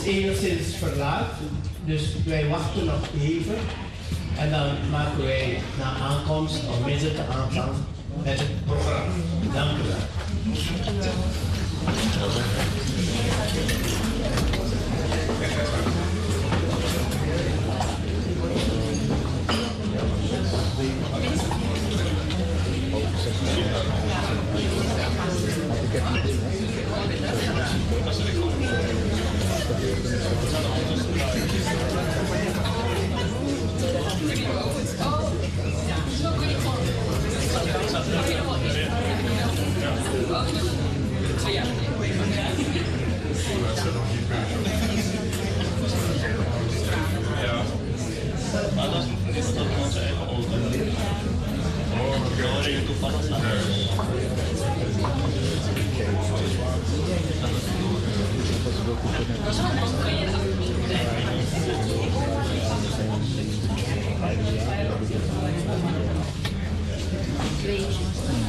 is enigszins verlaat, dus wij wachten nog even. En dan maken wij na aankomst of midden te aanvang met het programma. Dank u wel. Maar dat is niet dat we onze eigen auto hebben. Oh, je toevallig staat. Dat is